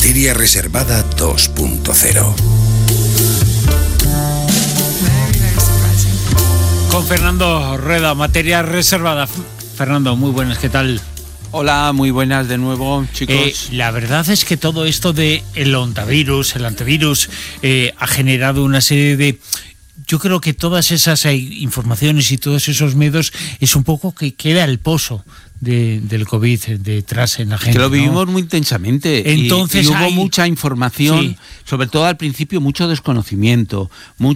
Materia Reservada 2.0. Con Fernando Rueda, Materia Reservada. Fernando, muy buenas, ¿qué tal? Hola, muy buenas de nuevo, chicos. La verdad es que todo esto de el antivirus, ha generado una serie de... Yo creo que todas esas informaciones y todos esos miedos es un poco que queda el pozo del COVID detrás en la gente. Que lo vivimos, ¿no?, muy intensamente. Entonces, y hubo mucha información, sí, sobre todo al principio mucho desconocimiento,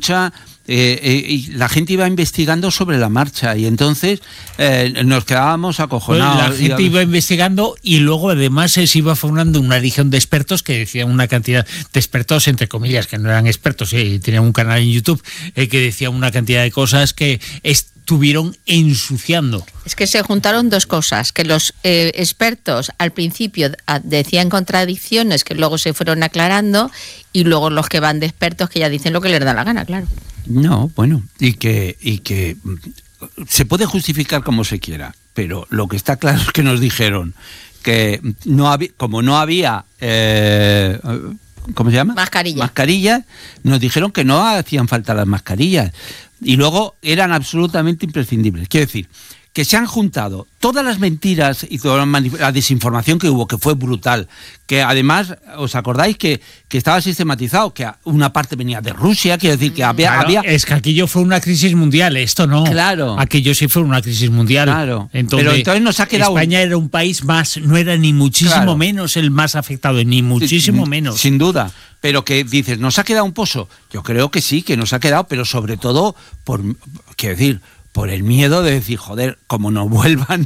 y la gente iba investigando sobre la marcha y entonces nos quedábamos acojonados. Pues la gente iba investigando y luego además se iba formando una legión de expertos que decían una cantidad de expertos, entre comillas, que no eran expertos, tenían un canal en YouTube que decía una cantidad de cosas que estuvieron ensuciando. Es que se juntaron dos cosas, que los expertos al principio decían contradicciones que luego se fueron aclarando y luego los que van de expertos que ya dicen lo que les da la gana, claro. No, bueno, y que se puede justificar como se quiera, pero lo que está claro es que nos dijeron que como no había ¿cómo se llama? Mascarillas, nos dijeron que no hacían falta las mascarillas y luego eran absolutamente imprescindibles. Quiero decir, que se han juntado todas las mentiras y toda la desinformación que hubo, que fue brutal, que además, ¿os acordáis que estaba sistematizado? Que una parte venía de Rusia, quiero decir que había... Es que aquello fue una crisis mundial, esto no. Claro. Aquello sí fue una crisis mundial. Claro. Entonces nos ha quedado... España era un país más, no era ni muchísimo menos el más afectado, ni muchísimo menos. Sin duda. Pero que dices, ¿nos ha quedado un pozo? Yo creo que sí, que nos ha quedado, pero sobre todo, por el miedo de decir, joder, como nos vuelvan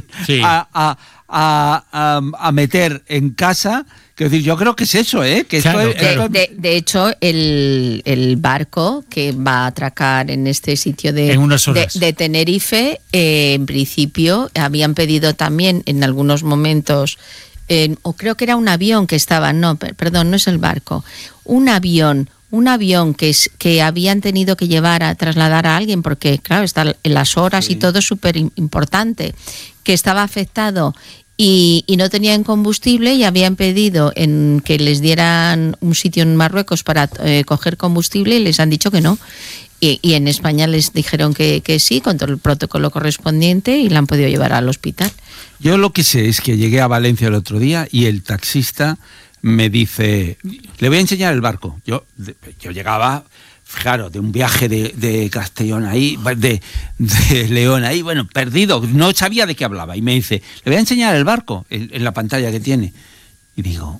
a meter en casa, quiero decir, yo creo que es eso, que claro, de hecho, el barco que va a atracar en este sitio de Tenerife, en principio habían pedido también en algunos momentos, o creo que era un avión que estaba, no es el barco, un avión que habían tenido que trasladar a alguien, porque claro, está en las horas y todo es súper importante, que estaba afectado y no tenían combustible y habían pedido que les dieran un sitio en Marruecos para coger combustible y les han dicho que no. Y en España les dijeron que sí, con todo el protocolo correspondiente, y la han podido llevar al hospital. Yo lo que sé es que llegué a Valencia el otro día y el taxista me dice, le voy a enseñar el barco. Yo llegaba, claro, de un viaje de Castellón ahí, de León ahí, bueno, perdido, no sabía de qué hablaba. Y me dice, le voy a enseñar el barco en la pantalla que tiene. Y digo,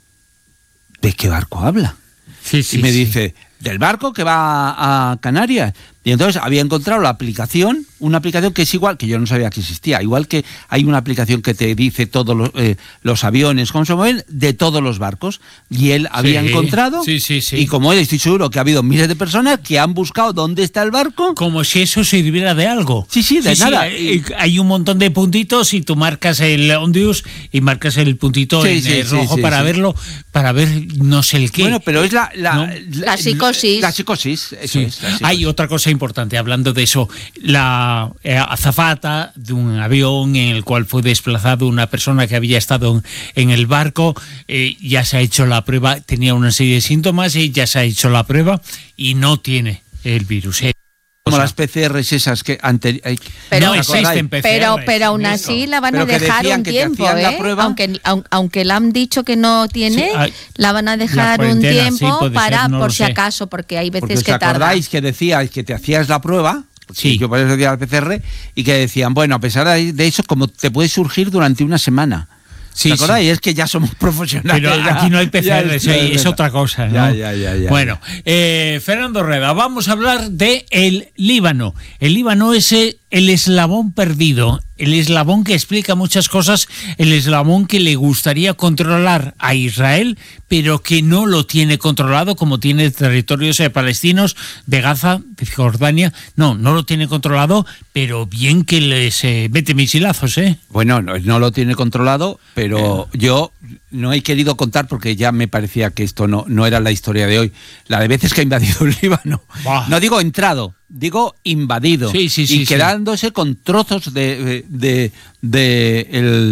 ¿de qué barco habla? Sí, y me dice, del barco que va a Canarias. Y entonces había encontrado una aplicación que es igual, que yo no sabía que existía, igual que hay una aplicación que te dice todos los aviones, cómo se mueven, de todos los barcos. Y él había encontrado, y como él, estoy seguro que ha habido miles de personas que han buscado dónde está el barco. Como si eso sirviera de algo. De nada. Hay un montón de puntitos y tú marcas el Ondius y marcas el puntito en rojo para verlo, para ver no sé el qué. Bueno, pero es la psicosis. La psicosis, eso es. La psicosis. Hay otra cosa importante, hablando de eso, la azafata de un avión en el cual fue desplazado una persona que había estado en el barco, ya se ha hecho la prueba, tenía una serie de síntomas y ya se ha hecho la prueba y no tiene el virus. Como las PCRs esas que pero no existen PCRs. Pero aún así la van a dejar un tiempo, aunque le han dicho que no tiene, la van a dejar un tiempo por si acaso, porque hay veces que tarda. ¿Os acordáis que decíais que te hacías la prueba? Sí. Yo por eso decía la PCR, y que decían, bueno, a pesar de eso, como te puede surgir durante una semana. ¿Te acordáis? Es que ya somos profesionales. Pero aquí no hay PCR, es otra cosa, ¿no? Ya. Bueno, Fernando Rueda, vamos a hablar de el Líbano. El Líbano es el eslabón perdido, el eslabón que explica muchas cosas, el eslabón que le gustaría controlar a Israel, pero que no lo tiene controlado, como tiene territorios palestinos de Gaza, de Jordania. No lo tiene controlado, pero bien que les mete misilazos, ¿eh? Bueno, no lo tiene controlado, pero yo no he querido contar porque ya me parecía que esto no era la historia de hoy. La de veces que ha invadido el Líbano. No digo entrado, digo invadido. Y quedándose con trozos de